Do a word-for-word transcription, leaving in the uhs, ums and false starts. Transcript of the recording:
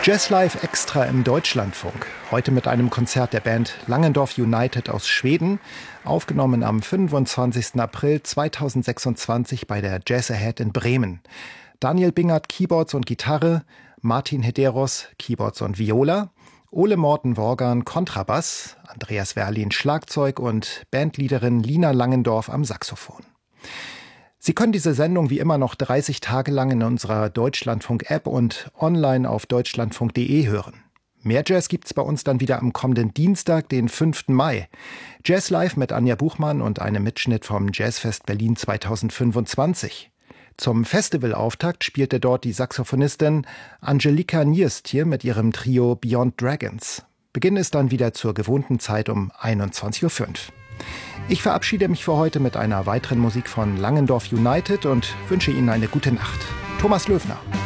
Jazz Live extra im Deutschlandfunk. Heute mit einem Konzert der Band Langendorf United aus Schweden, aufgenommen am fünfundzwanzigsten April zweitausendsechsundzwanzig bei der Jazz Ahead in Bremen. Daniel Bingert Keyboards und Gitarre, Martin Hederos Keyboards und Viola, Ole Morten Worgan Kontrabass, Andreas Werlin Schlagzeug und Bandleaderin Lina Langendorf am Saxophon. Sie können diese Sendung wie immer noch dreißig Tage lang in unserer Deutschlandfunk-App und online auf deutschlandfunk punkt de hören. Mehr Jazz gibt's bei uns dann wieder am kommenden Dienstag, den fünften Mai. Jazz Live mit Anja Buchmann und einem Mitschnitt vom Jazzfest Berlin zweitausendfünfundzwanzig. Zum Festivalauftakt spielte dort die Saxophonistin Angelika Nierstier mit ihrem Trio Beyond Dragons. Beginn ist dann wieder zur gewohnten Zeit um einundzwanzig Uhr fünf. Ich verabschiede mich für heute mit einer weiteren Musik von Langendorf United und wünsche Ihnen eine gute Nacht. Thomas Löwner.